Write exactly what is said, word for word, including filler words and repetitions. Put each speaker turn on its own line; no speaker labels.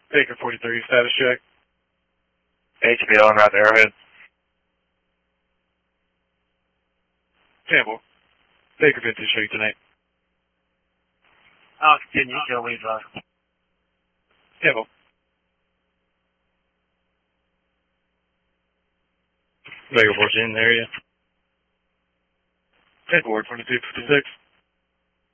Baker forty-three, status check.
H B on right there, Arrowhead.
Campbell. Baker fifty Street tonight.
I'll continue to go lead drive.
Campbell.
Baker fourteen in the area.
Ten Ward twenty-two fifty-six.